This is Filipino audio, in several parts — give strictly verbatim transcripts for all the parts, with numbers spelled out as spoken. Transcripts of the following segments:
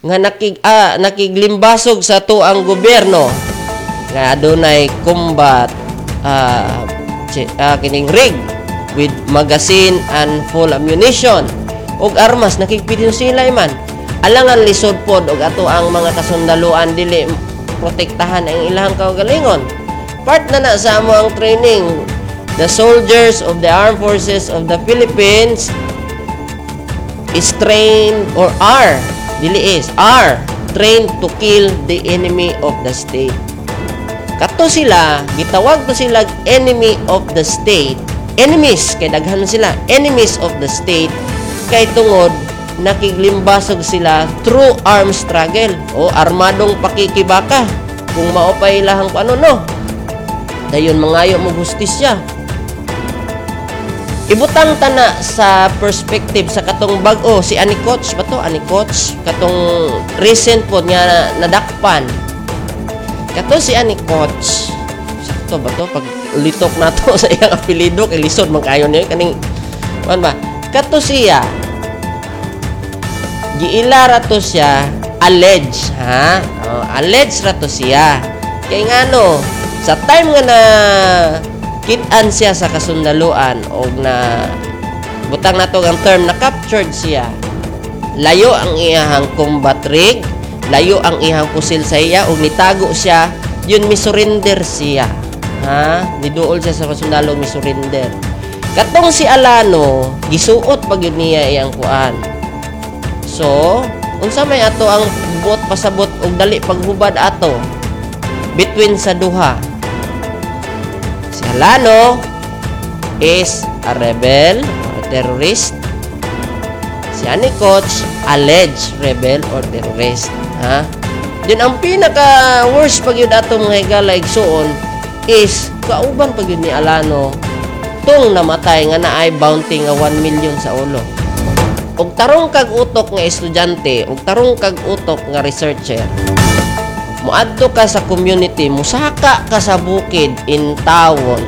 nga nakig ah, nakiglimbasog sa tuang gobyerno nga adunay combat uh, uh, kining rig with magazine and full ammunition og armas nakigpidin sila man alangan lisod pod og ato ang mga kasundaluan dili protektahan ang ilang kaugalingon. Part na na sa amo ang training. The soldiers of the Armed Forces of the Philippines is trained or are dili is are trained to kill the enemy of the state. Kato sila, gitawag to sila enemy of the state. Enemies, kay daghan sila, enemies of the state, kay tungod, nakiglimbasog sila through armed struggle o armadong pakikibaka. Kung maopay ilahang ano no, dayon mangayo mo hustisya. Ibutang tana sa perspective sa katong bag-o, si ani coach ba to? Ani coach, katong recent po nga nadakpan. Kato si ani coach. Sakto ba to? Pag litok na to sa iyang apelido, kay lisod man kayo niya kaning man ba? Kato siya. Giila ra to siya, allege, ha? Oh, allege ra to siya. Kay ngano, sa time nga na kitan siya sa kasundaluan o na butang nato ang term na captured siya, layo ang iyahang combat rig, layo ang iyang pusil sa iya o nitago siya, yun misurrender siya, ha? Niduol siya sa kasundalo, misurrender. Katong si Alano gisuot pag yun niya iyang kuan. So unsa may ato ang buot pasabot og dali paghubad ato between sa duha. Si Alano is a rebel or terrorist. Si ani coach alleged rebel or terrorist, ha? Din ang pinaka worst pag yun ato mga higala igsuon is kauban pag yun ni Alano tung namatay nga naay bounty nga one million sa ulo. Og tarong kag utok nga estudyante, og tarong kag utok nga researcher, muadto ka sa community, musaka ka sa bukid in tawon,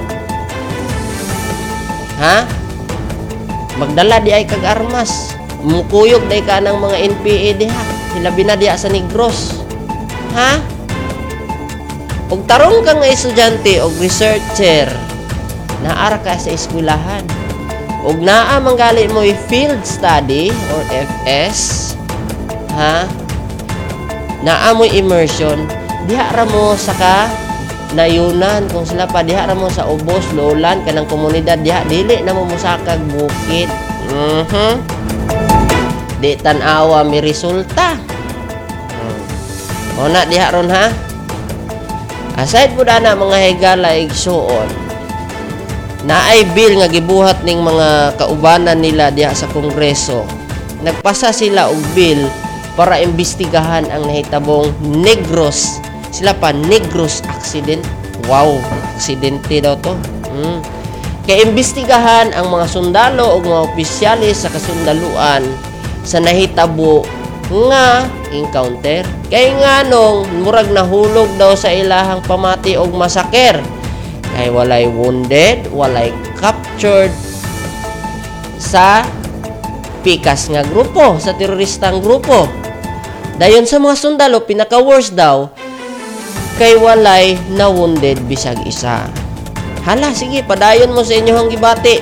ha? Magdala di ay kag armas, mukuyog day ka ng mga N P A diha, hilabi na diha sa Negros, ha? Og tarong ka nga estudyante og researcher, naara ka sa eskwelahan, og naa manggali mo field study or F S, ha? Naa mo immersion, diha ra mo sa ka nayunan kung sila pa diha ra mo sa ubos lolan kanang komunidad diha dili na mo musakag bukid. Mhm. Di tan-awa mi resulta. Hmm. O na diha ron ha. Aside pud ana mga higala igsuon, naay bill nga gibuhat ning mga kaubanan nila diha sa Kongreso. Nagpasa sila og bill para imbestigahan ang nahitabong Negros. Sila pa Negros accident. Wow, aksidente daw to. Hmm. Kaya imbestigahan ang mga sundalo o mga opisyalis sa kasundaluan sa nahitabo nga encounter. Kaya nga nung murag nahulog daw sa ilahang pamati og masaker. Kay walay wounded, walay captured sa pikas nga grupo, sa teroristang grupo. Dayon sa mga sundalo, pinaka-worst daw, kay walay na wounded bisag isa. Hala, sige, padayon mo sa inyong gibati.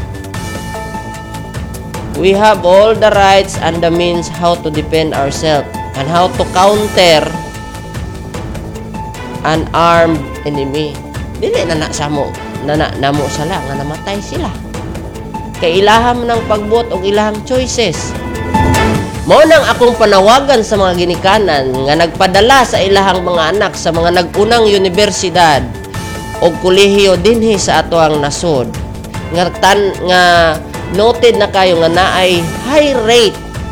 We have all the rights and the means how to defend ourselves and how to counter an armed enemy. Dili na na sa mo, na na namo sala nga namatay sila. Kay ilaham ng pagbuot og ilahang choices. Mao nang akong panawagan sa mga ginikanan nga nagpadala sa ilahang mga anak sa mga nag-unang universidad o kolehiyo dinhi sa atoang nasod. Nga tan nga noted na kayo nga naay high rate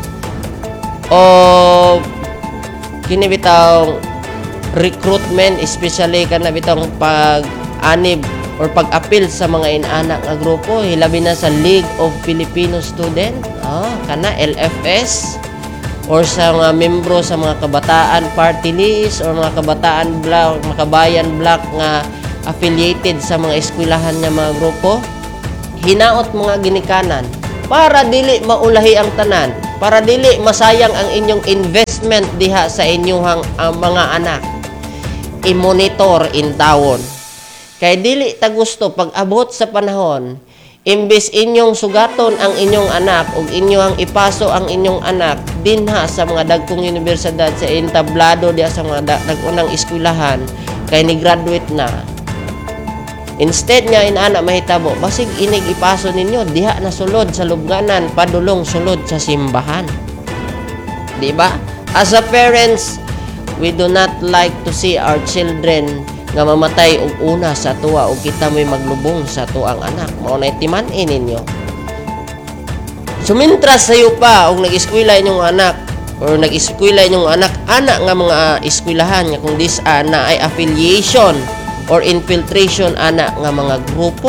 of kini bitaw recruitment, especially kana bitong pag-anib or pag-appeal sa mga inanak nga grupo, hilabi na sa League of Filipino Student, oh, kana L F S, or sa mga membro sa mga kabataan party list or mga kabataan block, mga kabayan block nga affiliated sa mga eskwelahan nga mga grupo. Hinaot mga ginikanan para dili maulahi ang tanan, para dili masayang ang inyong investment harassment diha sa inyong uh, mga anak. I-monitor in tawon. Kay dili ta gusto pag abot sa panahon, imbes inyong sugaton ang inyong anak ug inyong ipaso ang inyong anak dinha sa mga dagkong universidad sa entablado diha sa mga dag-unang eskwelahan kay ni graduate na. Instead nga inana mahitabo, basig inig ipaso ninyo diha na sulod sa lubnganan, padulong sulod sa simbahan. Di ba? As a parents, we do not like to see our children nga mamatay og una sa tuwa o kita mo'y maglubong sa tuang anak. Mao na timan-in ninyo. Sumintras sayo pa og nag-eskwela inyong anak or nag-eskwela inyong anak anak nga mga eskwelahan nga kung dis ana ay affiliation or infiltration ana nga mga grupo.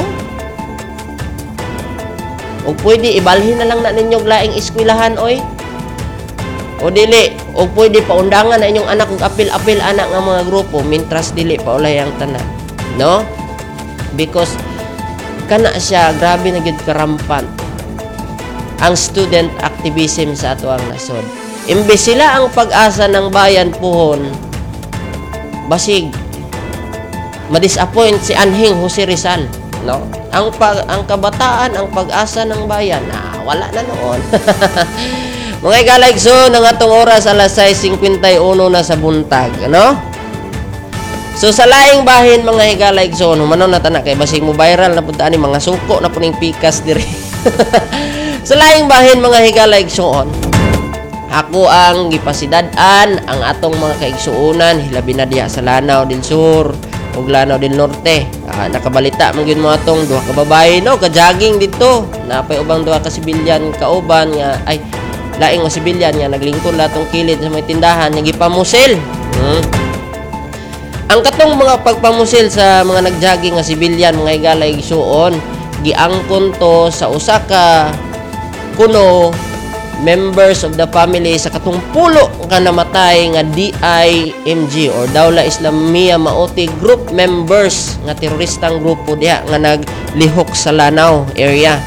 O pwede ibalhin na lang na ninyo laing eskwelahan oy. O dili, o pwede paundangan na inyong anak ug apil-apil anak nga mga grupo mintras dili pa ulay ang tanan. No? Because kana siya grabe na gyud karampant ang student activism sa ato ang nasod. Imbes sila ang pag-asa ng bayan puhon, basig ma-disappoint si Anhing Jose Rizal, no? Ang pag ang kabataan ang pag-asa ng bayan, ah, wala na noon. Mga igaligso ng atong oras alas sais singkwentayuno na sa buntag, no? So sa laing bahin mga higaligso, no manon na tanak kay basig mo viral na pud ani mga suko na puning pikas diri. Sa laing bahin mga higaligsoon, ako ang gipasidad-an ang atong mga kaigsuonan hilabi na diha sa Lanao del Sur ug Lanao del Norte. Ah, nakabalita man gyud mo atong duha ka babae no ka-jogging dito. Napay ubang duha ka sibilyan kauban nga ay laing nga sibilyan nga naglingkod latong kilid sa may tindahan nga gipamusil. Hmm. Ang katong mga pagpamusil sa mga nagjogging nga sibilyan mga higalay igsuon, giangkon to sa usa ka kuno members of the family sa katong pulo nga namatay nga D I M G or Dawla Islamia Maoti group members nga teroristang grupo diha nga naglihok sa Lanao area.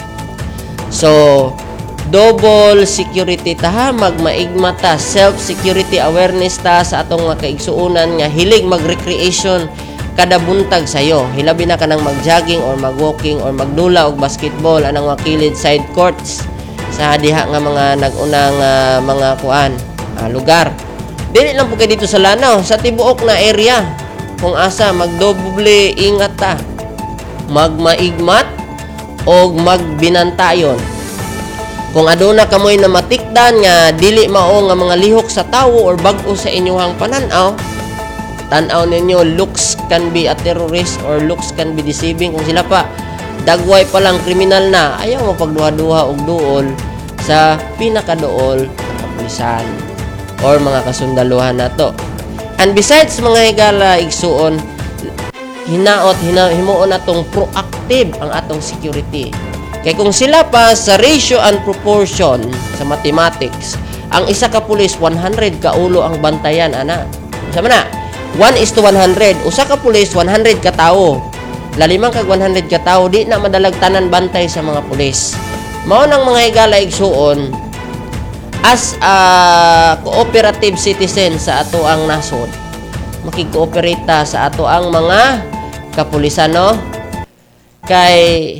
So double security ta magmaigmata, self security awareness ta sa atong mga kaigsuonan nga hilig mag-recreation kada buntag sayo. Hilabi na kanang mag-jogging or mag-walking or magdula og basketball anang mga kilid side courts sa diha nga mga nag-unang uh, mga kuan uh, lugar. Dili lang po kay dito sa Lanao, sa tibuok na area kung asa magdoble ingat ta, magmaigmat og magbinantayon. Kung aduna kamoy na matikdan nga dili mao nga mga lihok sa tawo or bag-o sa inyong pananaw, tan-aw ninyo, looks can be a terrorist or looks can be deceiving. Kung sila pa dagway pa lang kriminal na, ayaw mo pagduha-duha og duol sa pinakaduol na kapulisan or mga kasundaluhan nato. And besides mga higala igsuon, hinaot hina, himuon natong proactive ang atong security. Kay kung sila pa sa ratio and proportion sa mathematics, ang isa ka pulis one hundred ka ulo ang bantayan ana. Sama na, one is to one hundred, usa ka pulis one hundred ka tawo. Lalimang kag one hundred ka tawo, di na madalagtanan bantay sa mga pulis. Mao nang mga higala igsuon, as a cooperative citizen sa ato ang nasod, makikooperate sa ato ang mga kapulisan, no? Kay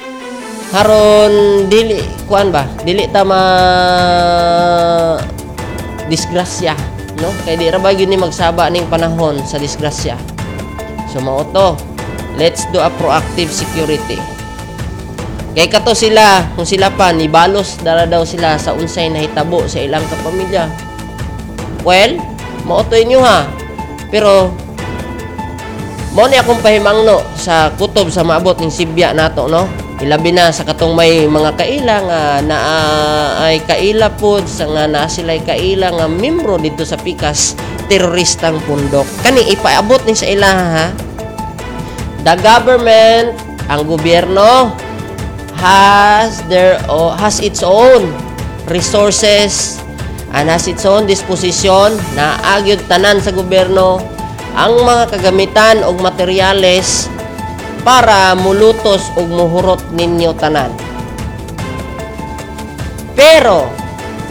haron dili kuan ba? Dili ta ma disgrasya, no? Kay di ra ba gyud ni magsaba ning panahon sa disgrasya. So mao to. Let's do a proactive security. Kay kato sila, kung sila pa nibalos dara daw sila sa unsay nahitabo sa ilang kapamilya. Well, mao to inyo ha. Pero mo ni akong pahimangno sa kutob sa maabot ning Sibya nato, no? Ilabi na sa katong may mga kaila nga na uh, ay kaila pod sa nga naa sila'y kaila nga membro dito sa pikas teroristang pundok. Kani ipaabot ni sa ila ha. The government, ang gobyerno has their oh, has its own resources and has its own disposition na agyod tanan sa gobyerno ang mga kagamitan og materyales para mulutos og muhurot ninyo tanan. Pero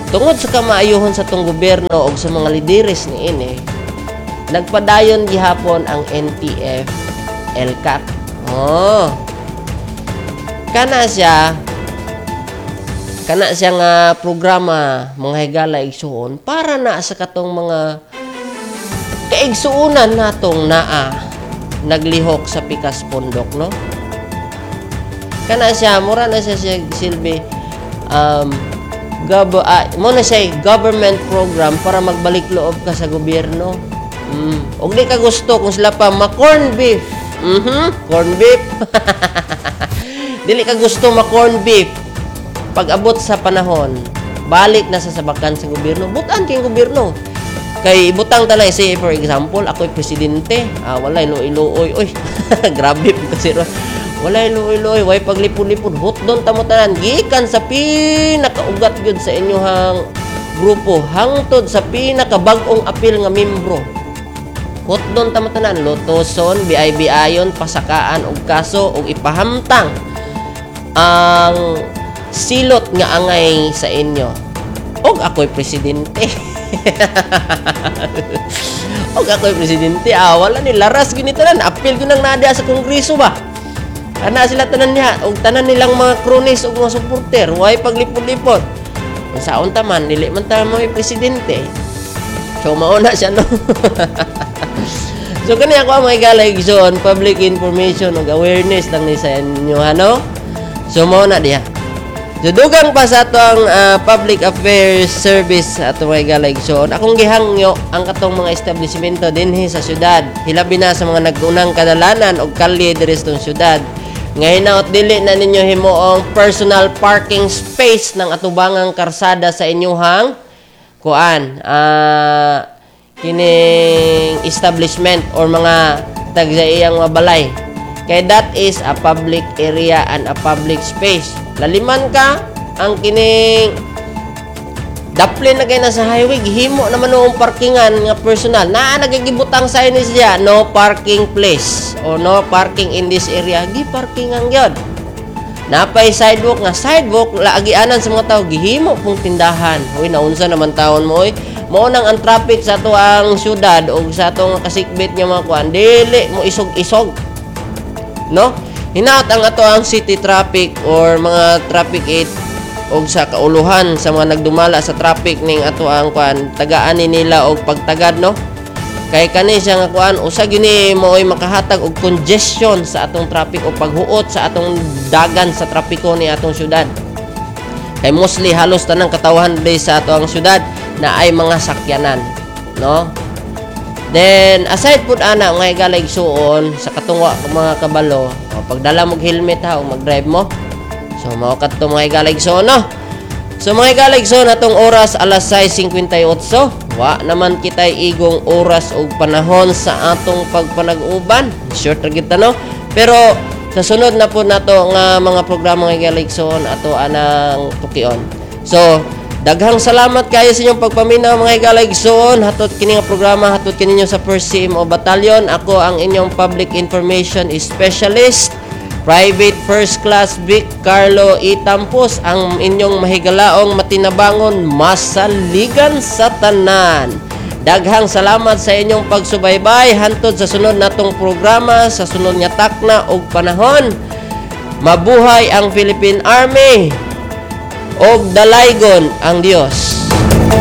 Tungod sa kamaayuhon sa tong gobyerno o sa mga lideres ni ini, nagpadayon gihapon ang N T F L C A T. Oh. Kana siya kana siya nga programa mga higala igsuon para na sa katong mga kaigsuunan natong naa naglihok sa pikas pundok, no? Kana siya mura na siya siya silbi um gov uh, mo na siya government program para magbalik loob ka sa gobyerno. Mm. Og di ka gusto kung sila pa ma-corn beef. Mhm, corn beef. Dili ka gusto ma-corn beef. Pag abot sa panahon, balik na sa sabakan sa gobyerno. Butan kay gobyerno. Kay butang talay say for example, ako'y presidente. Ah, walay luoy-luoy. Oy, grabe kasi ro. Walay luoy-luoy, way paglipod-lipod. Hot don ta mo tanan gikan sa pinakaugat gyud sa inyohang grupo hangtod sa pinakabag-ong apil nga membro. Hot don ta mo tanan lotoson, biay-biayon, pasakaan og kaso og ipahamtang ang silot nga angay sa inyo. Og ako'y presidente. Og ako'y presidente. Ah, wala ni laras ginito nan. Apil ko nang nada sa kongreso ba? Ana sila tanan niya. Og tanan nilang mga kronis og mga supporter. Way paglipod-lipod. Kung saon ta man, dili man ta mo presidente. So, mauna siya, no? So, kani ako ang mga galay-gison, public information og awareness lang ni sa inyo, ano? So, mauna diya. So, dugang pa sa atong uh, public affairs service ato mga galay-gison, akong gihangyo ang katong mga establishmento dinhi sa syudad. Hilabi na sa mga nag-unang kadalanan og kalye diri sa syudad. Ngayon na dili na ninyo himuong personal parking space ng atubangang karsada sa inyuhang kuan uh, kining establishment or mga tagsaiyang mabalay. Kaya that is a public area and a public space. Laliman ka ang kining daplin na kayo na sa highway, gihimo naman noong parkingan nga personal. Naa nagagibutang signage diya, no parking place o no parking in this area. Gi parkingan gyud. Napay sidewalk nga sidewalk laagianan sa mga tao gihimo pong tindahan. Uy, naunsa naman taon mo oy. Mao nang ang traffic sa ato ang syudad o sa atong kasikbit nga mga kuan dili mo isog-isog. No? Hinaot ang ato ang city traffic or mga traffic aid og sa kauluhan sa mga nagdumala sa traffic ning ato ang kuan tagaan ni nila og pagtagad, no? Kay kani siya nga kuan usa gini mo'y makahatag og congestion sa atong traffic o paghuot sa atong dagan sa trapiko ni atong syudad. Kay mostly halos tanang katawhan day sa ato ang syudad na ay mga sakyanan, no? Then aside pud ana nga igalig suon sa katungwa mga kabalo, o, pagdala mo helmet ha o mag-drive mo. So mao kadto mga igalig suon, no? So mga igalig suon atong oras alas sais singkwenta y otso. Wa naman kitay igong oras og panahon sa atong pagpanag-uban. Short ra kita, no? Pero sa sunod na po nato nga mga programa nga igalig suon ato anang tukion. So daghang salamat kayo sa inyong pagpaminaw mga igaligson. Hatot kini nga programa hatot kininyo sa first C M O Battalion. Ako ang inyong public information specialist, Private First Class Vic Carlo E. Tampos, ang inyong mahigalaong matinabangon masaligan sa tanan. Daghang salamat sa inyong pagsubaybay hantod sa sunod natong programa sa sunod nga takna og panahon. Mabuhay ang Philippine Army. Og dalaygon ang Dios.